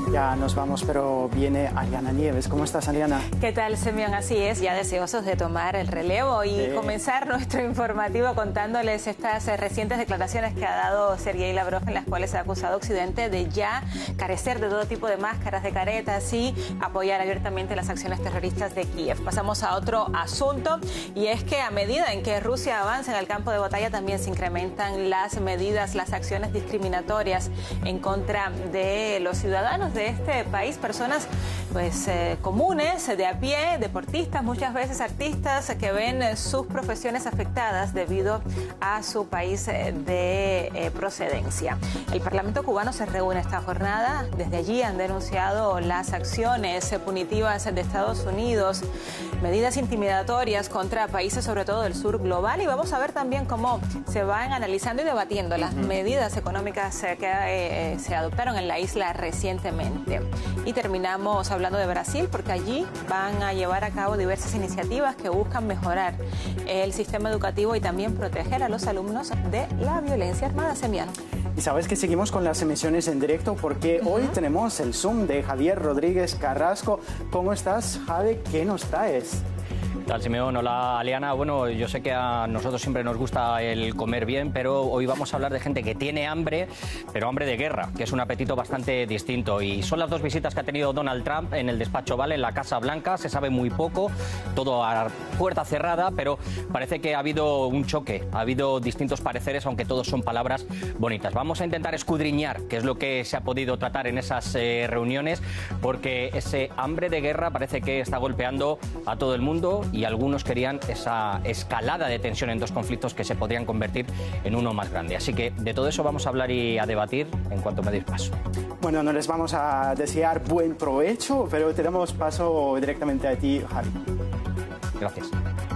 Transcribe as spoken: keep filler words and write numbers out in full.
Ya nos vamos, pero viene Aliana Nieves. ¿Cómo estás, Aliana? ¿Qué tal, Semyon? Así es, ya deseosos de tomar el relevo y eh. comenzar nuestro informativo contándoles estas eh, recientes declaraciones que ha dado Sergei Lavrov, en las cuales ha acusado a Occidente de ya carecer de todo tipo de máscaras, de caretas y apoyar abiertamente las acciones terroristas de Kiev. Pasamos a otro asunto, y es que a medida en que Rusia avanza en el campo de batalla, también se incrementan las medidas, las acciones discriminatorias en contra de los ciudadanos de este país, personas pues eh, comunes, de a pie, deportistas, muchas veces artistas, que ven sus profesiones afectadas debido a su país de eh, procedencia. El Parlamento cubano se reúne esta jornada. Desde allí han denunciado las acciones punitivas de Estados Unidos, medidas intimidatorias contra países, sobre todo del sur global, y vamos a ver también cómo se van analizando y debatiendo las medidas económicas que eh, se adoptaron en la isla recientemente. Y terminamos hablando de Brasil, porque allí van a llevar a cabo diversas iniciativas que buscan mejorar el sistema educativo y también proteger a los alumnos de la violencia armada. Semyon. Y sabes que seguimos con las emisiones en directo, porque uh-huh. hoy tenemos el Zoom de Javier Rodríguez Carrasco. ¿Cómo estás, Javi? ¿Qué nos traes? ¿Qué tal, Simeón? Hola, Aliana. Bueno, yo sé que a nosotros siempre nos gusta el comer bien, pero hoy vamos a hablar de gente que tiene hambre, pero hambre de guerra, que es un apetito bastante distinto. Y son las dos visitas que ha tenido Donald Trump en el despacho Oval, en la Casa Blanca. Se sabe muy poco, todo a puerta cerrada, pero parece que ha habido un choque, ha habido distintos pareceres, aunque todos son palabras bonitas. Vamos a intentar escudriñar qué es lo que se ha podido tratar en esas eh, reuniones, porque ese hambre de guerra parece que está golpeando a todo el mundo, y algunos querían esa escalada de tensión en dos conflictos que se podrían convertir en uno más grande. Así que de todo eso vamos a hablar y a debatir en cuanto me deis paso. Bueno, no les vamos a desear buen provecho, pero te damos paso directamente a ti, Javi. Gracias.